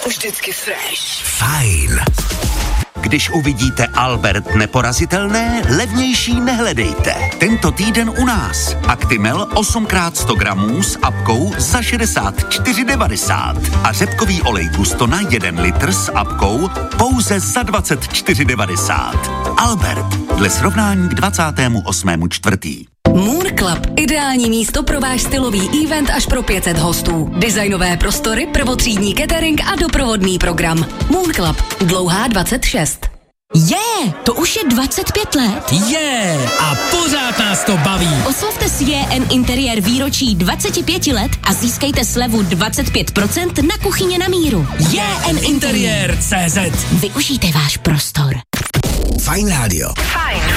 vždycky fresh. Fajn. Když uvidíte Albert neporazitelné, levnější nehledejte. Tento týden u nás. Actimel 8x100 gramů s apkou za 64,90. A řepkový olej Gustona 1 litr s apkou pouze za 24,90. Albert, dle srovnání k 28.4. Moon Club. Ideální místo pro váš stylový event až pro 500 hostů. Designové prostory, prvotřídní catering a doprovodný program. Moon Club. Dlouhá 26. To už je 25 let. A pořád nás to baví. Oslavte s JN Interiér výročí 25 let a získejte slevu 25% na kuchyně na míru. JN Interiér.cz. Využijte váš prostor. Fajn rádio. Fajn.